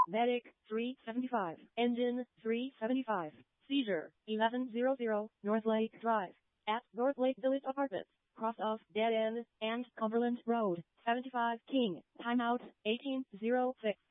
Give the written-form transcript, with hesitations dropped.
Medic 375. Engine 375. Seizure 1100 North Lake Drive. At North Lake Village Apartments. Cross of Dead End and Cumberland Road. 75 King. Timeout 1806.